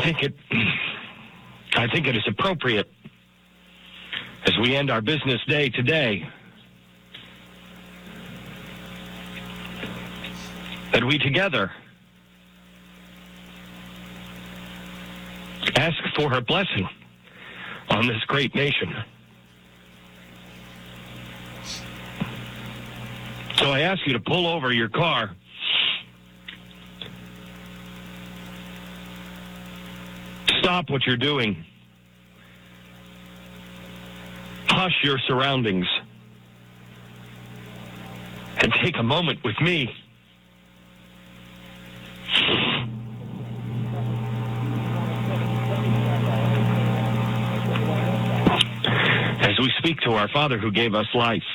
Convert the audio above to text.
I think it is appropriate as we end our business day today that we together ask for her blessing on this great nation. So I ask you to pull over your car. Stop what you're doing. Hush your surroundings. And take a moment with me. As we speak to our Father who gave us life,